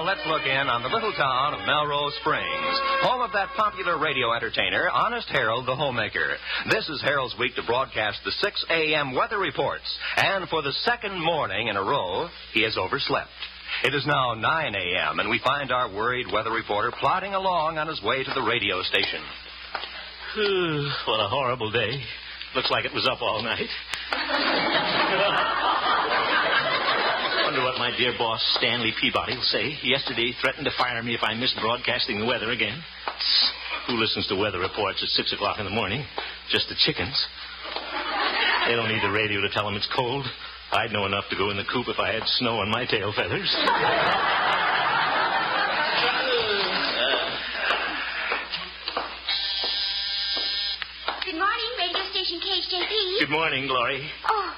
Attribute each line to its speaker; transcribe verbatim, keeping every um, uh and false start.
Speaker 1: let's look in on the little town of Melrose Springs, home of that popular radio entertainer, Honest Harold the Homemaker. This is Harold's week to broadcast the six a.m. weather reports, and for the second morning in a row, he has overslept. It is now nine a.m., and we find our worried weather reporter plodding along on his way to the radio station.
Speaker 2: What a horrible day. Looks like it was up all night. Wonder what my dear boss, Stanley Peabody, will say. Yesterday, he threatened to fire me if I missed broadcasting the weather again. Who listens to weather reports at six o'clock in the morning? Just the chickens. They don't need the radio to tell them it's cold. I'd know enough to go in the coop if I had snow on my tail feathers.
Speaker 3: Good morning, radio station K H J P.
Speaker 2: Good morning, Glory.
Speaker 3: Oh,